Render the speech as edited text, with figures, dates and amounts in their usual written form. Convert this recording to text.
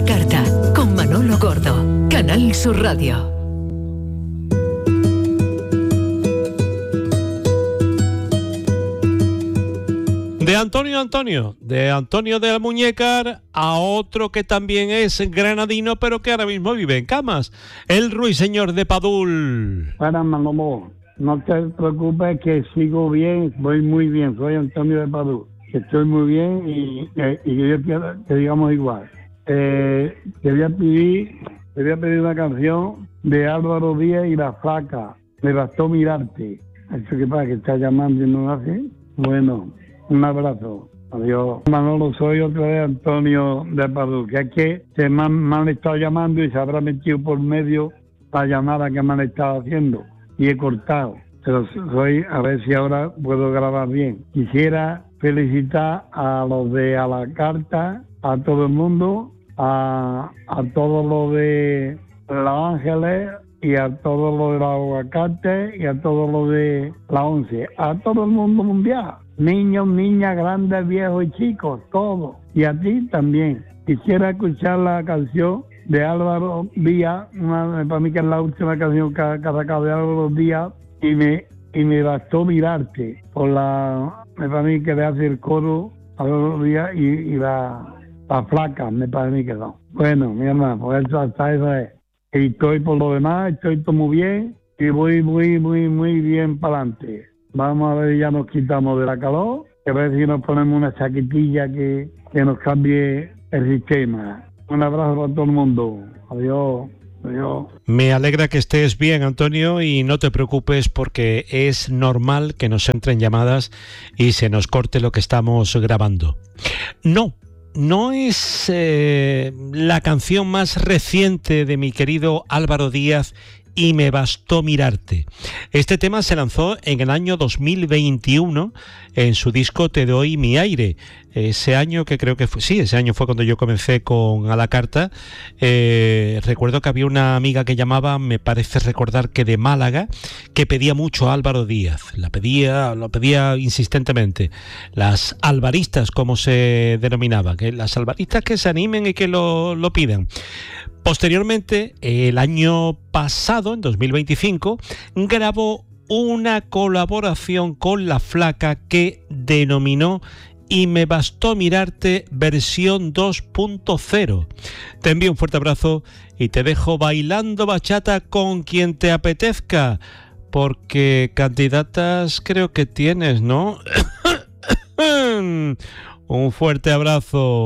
la carta, con Manolo Gordo, Canal Sur Radio. De Antonio de Almuñécar a otro que también es granadino, pero que ahora mismo vive en Camas, el ruiseñor de Padul. Para Manolo, no te preocupes que sigo bien, voy muy bien, soy Antonio de Padul, que estoy muy bien y que yo quiero que digamos igual. Te voy a pedir una canción de Álvaro Díaz y La Flaca, Me bastó mirarte. ¿Eso qué pasa, que está llamando y no lo hace? Bueno, un abrazo. Adiós. Manolo, soy otra vez Antonio de Padul, que es que me han estado llamando y se habrá metido por medio la llamada que me han estado haciendo y he cortado. Pero a ver si ahora puedo grabar bien. Quisiera felicitar a los de A la Carta, a todo el mundo, a todos los de Los Ángeles y a todos los de los Aguacates y a todos los de la 11, a todo el mundo mundial. Niños, niñas, grandes, viejos y chicos, todos. Y a ti también. Quisiera escuchar la canción de Álvaro Díaz, para mí que es la última canción que ha sacado de Álvaro Díaz, y me bastó mirarte, para mí que le hace el coro Álvaro Díaz y la Flaca, me parece mí que no. Bueno, mi hermano, pues eso, hasta eso es. Y estoy por lo demás, estoy todo muy bien y voy muy bien para adelante. Vamos a ver, ya nos quitamos de la calor, que a ver si nos ponemos una chaquetilla que nos cambie el sistema. Un abrazo para todo el mundo. Adiós. Adiós. Me alegra que estés bien, Antonio, y no te preocupes porque es normal que nos entren llamadas y se nos corte lo que estamos grabando. No es la canción más reciente de mi querido Álvaro Díaz y Me bastó mirarte. Este tema se lanzó en el año 2021 en su disco Te doy mi aire. Ese año que creo que fue, sí, ese año fue cuando yo comencé con A la Carta. Recuerdo que había una amiga que llamaba, me parece recordar que de Málaga, que pedía mucho a Álvaro Díaz. Lo pedía insistentemente. Las alvaristas, como se denominaba, que las alvaristas que se animen y que lo pidan. Posteriormente, el año pasado, en 2025, grabó una colaboración con La Flaca que denominó Y me bastó mirarte versión 2.0. Te envío un fuerte abrazo y te dejo bailando bachata con quien te apetezca, porque candidatas creo que tienes, ¿no? Un fuerte abrazo.